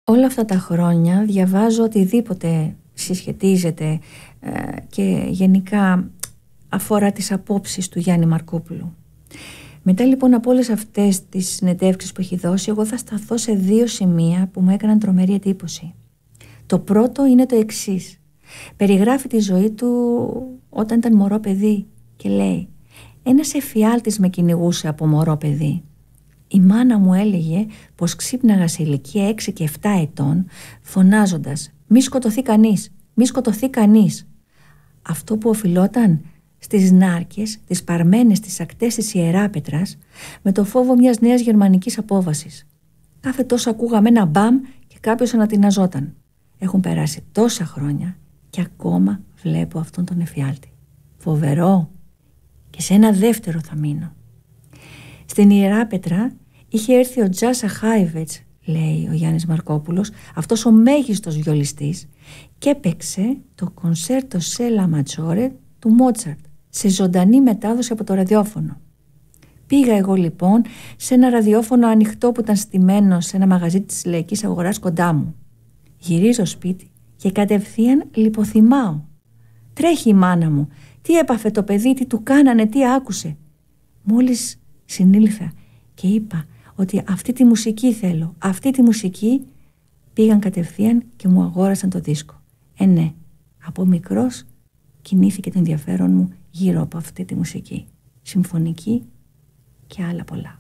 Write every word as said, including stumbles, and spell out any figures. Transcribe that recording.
Όλα αυτά τα χρόνια διαβάζω οτιδήποτε συσχετίζεται ε, και γενικά αφορά τις απόψεις του Γιάννη Μαρκόπουλου. Μετά λοιπόν από όλες αυτές τις συνεντεύξεις που έχει δώσει, εγώ θα σταθώ σε δύο σημεία που μου έκαναν τρομερή εντύπωση. Το πρώτο είναι το εξής. Περιγράφει τη ζωή του όταν ήταν μωρό παιδί και λέει: ένας εφιάλτης με κυνηγούσε από μωρό παιδί. Η μάνα μου έλεγε πως ξύπναγα σε ηλικία έξι και επτά ετών φωνάζοντας «Μη σκοτωθεί κανείς, μη σκοτωθεί κανείς». Αυτό που οφειλόταν στις νάρκες, τις παρμένες στις ακτές της Ιεράπετρας, με το φόβο μιας νέας γερμανικής απόβασης. Κάθε τόσο ακούγαμε ένα μπαμ και κάποιος ανατιναζόταν. Έχουν περάσει τόσα χρόνια και ακόμα βλέπω αυτόν τον εφιάλτη. Φοβερό. Και σε ένα δεύτερο θα μείνω. Στην Ιεράπετρα είχε έρθει ο Τζάσα Χάιβετς, λέει ο Γιάννης Μαρκόπουλος, αυτός ο μέγιστος βιολιστής, και έπαιξε το κονσέρτο σε λα ματσόρε του Μότσαρτ σε ζωντανή μετάδοση από το ραδιόφωνο. Πήγα εγώ λοιπόν σε ένα ραδιόφωνο ανοιχτό που ήταν στημένο σε ένα μαγαζί της Λαϊκής Αγοράς κοντά μου. Γυρίζω σπίτι και κατευθείαν λιποθυμάω. Τρέχει η μάνα μου. Τι έπαθε το παιδί, τι του κάνανε, τι άκουσε. Μόλις συνήλθα και είπα ότι αυτή τη μουσική θέλω, αυτή τη μουσική, πήγαν κατευθείαν και μου αγόρασαν το δίσκο. Ε ναι, από μικρός κινήθηκε το ενδιαφέρον μου γύρω από αυτή τη μουσική, συμφωνική και άλλα πολλά.